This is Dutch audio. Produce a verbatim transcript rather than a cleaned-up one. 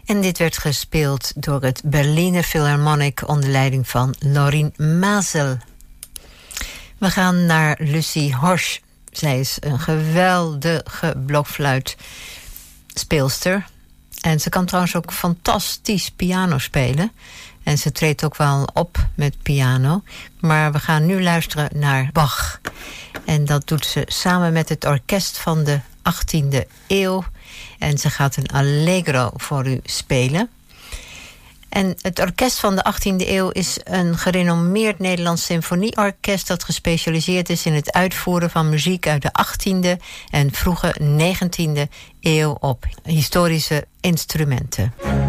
En dit werd gespeeld door het Berliner Philharmonic onder leiding van Lorin Maazel. We gaan naar Lucie Horsch. Zij is een geweldige blokfluitspeelster. En ze kan trouwens ook fantastisch piano spelen. En ze treedt ook wel op met piano. Maar we gaan nu luisteren naar Bach. En dat doet ze samen met het orkest van de achttiende eeuw. En ze gaat een allegro voor u spelen. En het orkest van de achttiende eeuw is een gerenommeerd Nederlands symfonieorkest dat gespecialiseerd is in het uitvoeren van muziek uit de achttiende en vroege negentiende eeuw op historische instrumenten.